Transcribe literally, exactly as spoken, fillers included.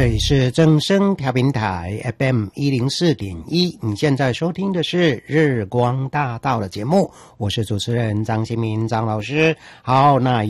这里是正声调频台 F M 一零四点一，你现在收听的是日光大道的节目，我是主持人张新民张老师。好，那